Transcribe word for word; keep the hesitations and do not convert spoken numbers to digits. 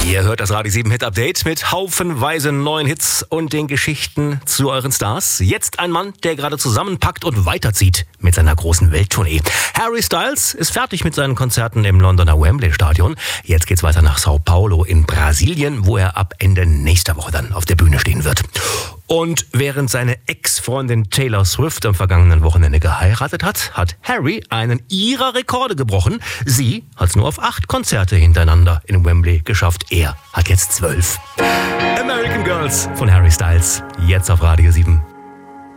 Ihr hört das Radio sieben Hit Update mit haufenweise neuen Hits und den Geschichten zu euren Stars. Jetzt ein Mann, der gerade zusammenpackt und weiterzieht mit seiner großen Welttournee. Harry Styles ist fertig mit seinen Konzerten im Londoner Wembley Stadion. Jetzt geht's weiter nach Sao Paulo in Brasilien, wo er ab Ende nächster Woche dann auf der Bühne stehen wird. Und während seine Ex-Freundin Taylor Swift am vergangenen Wochenende geheiratet hat, hat Harry einen ihrer Rekorde gebrochen. Sie hat es nur auf acht Konzerte hintereinander in Wembley geschafft. Er hat jetzt zwölf. American Girls von Harry Styles, jetzt auf Radio sieben.